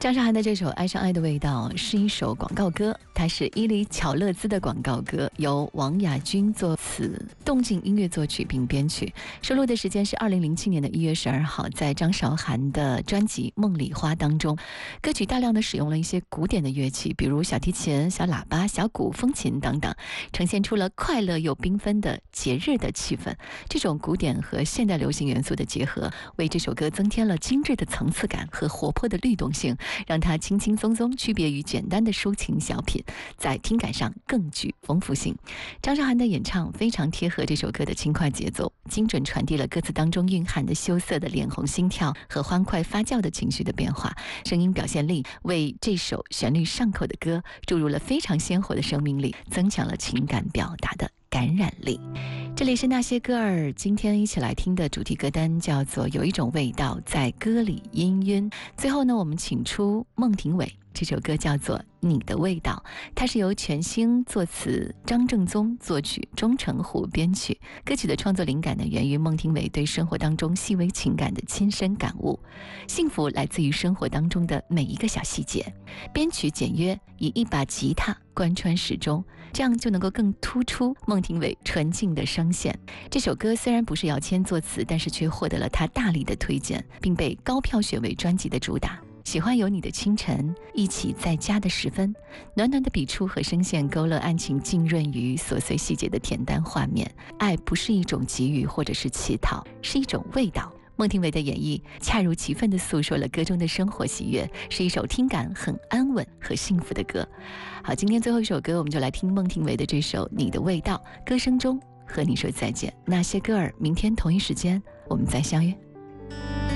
张韶涵的这首《爱上爱的味道》是一首广告歌，它是伊犁巧乐兹的广告歌，由王雅君作词，动静音乐作曲并编曲。收录的时间是2007年的1月12号，在张韶涵的专辑《梦里花》当中。歌曲大量的使用了一些古典的乐器，比如小提琴、小喇叭、小鼓、风琴等等，呈现出了快乐又缤纷的节日的气氛。这种古典和现代流行元素的结合，为这首歌增添了精致的层次感和活泼的律动性，让它轻轻松松区别于简单的抒情小品，在听感上更具丰富性。张韶涵的演唱非常贴合这首歌的轻快节奏，精准传递了歌词当中蕴含的羞涩的脸红心跳和欢快发酵的情绪的变化，声音表现力为这首旋律上口的歌注入了非常鲜活的生命力，增强了情感表达的感染力。这里是那些歌儿，今天一起来听的主题歌单叫做有一种味道在歌里氤氲。最后呢，我们请出孟庭苇，这首歌叫做你的味道，它是由全兴作词，张正宗作曲，钟成虎编曲。歌曲的创作灵感呢，源于孟庭苇对生活当中细微情感的亲身感悟。幸福来自于生活当中的每一个小细节。编曲简约，以一把吉他贯穿始终，这样就能够更突出孟庭苇纯净的声线。这首歌虽然不是姚谦作词，但是却获得了他大力的推荐，并被高票选为专辑的主打。喜欢有你的清晨，一起在家的时分，暖暖的笔触和声线勾勒案情浸润于琐碎细节的恬淡画面。爱不是一种给予或者是乞讨，是一种味道。孟庭苇的演绎恰如其分地诉说了歌中的生活喜悦，是一首听感很安稳和幸福的歌。好，今天最后一首歌，我们就来听孟庭苇的这首《你的味道》，歌声中和你说再见。那些歌儿，明天同一时间我们再相约。